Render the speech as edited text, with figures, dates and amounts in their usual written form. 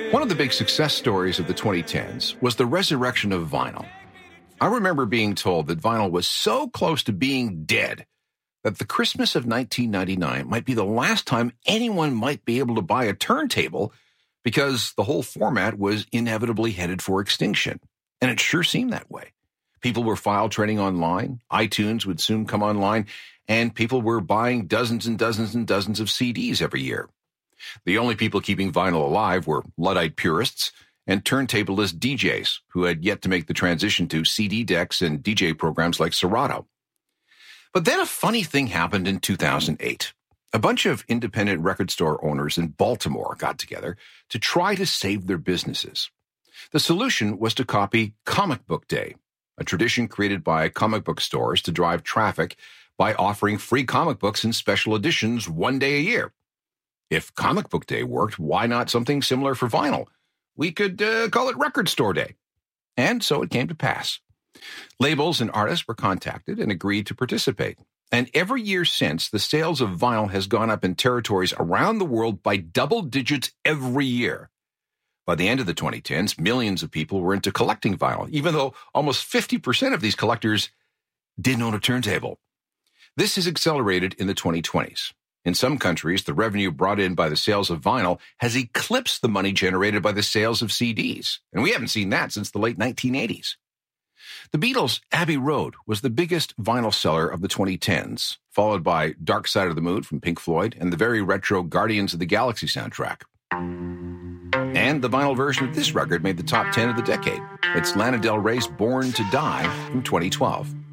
One of the big success stories of the 2010s was the resurrection of vinyl. I remember being told that vinyl was so close to being dead that the Christmas of 1999 might be the last time anyone might be able to buy a turntable because the whole format was inevitably headed for extinction. And it sure seemed that way. People were file trading online, iTunes would soon come online, and people were buying dozens and dozens and dozens of CDs every year. The only people keeping vinyl alive were Luddite purists and turntablist DJs who had yet to make the transition to CD decks and DJ programs like Serato. But then a funny thing happened in 2008. A bunch of independent record store owners in Baltimore got together to try to save their businesses. The solution was to copy Comic Book Day, a tradition created by comic book stores to drive traffic by offering free comic books in special editions one day a year. If Comic Book Day worked, why not something similar for vinyl? We could call it Record Store Day. And so it came to pass. Labels and artists were contacted and agreed to participate. And every year since, the sales of vinyl has gone up in territories around the world by double digits every year. By the end of the 2010s, millions of people were into collecting vinyl, even though almost 50% of these collectors didn't own a turntable. This has accelerated in the 2020s. In some countries, the revenue brought in by the sales of vinyl has eclipsed the money generated by the sales of CDs. And we haven't seen that since the late 1980s. The Beatles' Abbey Road was the biggest vinyl seller of the 2010s, followed by Dark Side of the Moon from Pink Floyd and the very retro Guardians of the Galaxy soundtrack. And the vinyl version of this record made the top 10 of the decade. It's Lana Del Rey's Born to Die from 2012.